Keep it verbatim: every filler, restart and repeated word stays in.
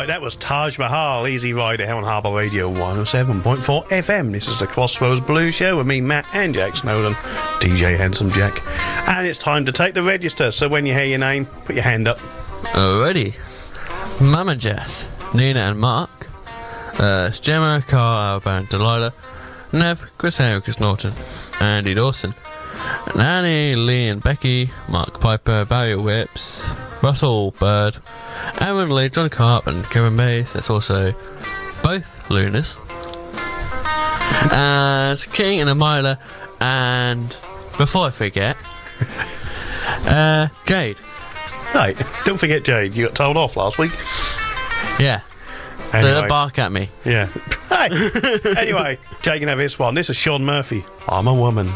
Right, that was Taj Mahal, Easy Rider, here on Harbour Radio one oh seven point four F M. This is the Crossroads Blues Show with me, Matt, and Jack Snowden, D J Handsome Jack. And it's time to take the register, so when you hear your name, put your hand up. Alrighty. Mama Jess, Nina and Mark, uh, Gemma, Carl, Alban, Delilah, Nev, Chris Henry, Chris Norton, Andy Dawson, Nanny, Lee and Becky, Mark Piper, Barry Whips, Russell Bird, Aaron Lee, John Carp and Kevin Mays. That's also both Lunas. And King and Amila. And before I forget, uh, Jade. Right, don't forget Jade, you got told off last week. Yeah. Anyway. They bark at me. Yeah. Hey. Anyway, Jade can have this one. This is Sean Murphy. I'm a woman.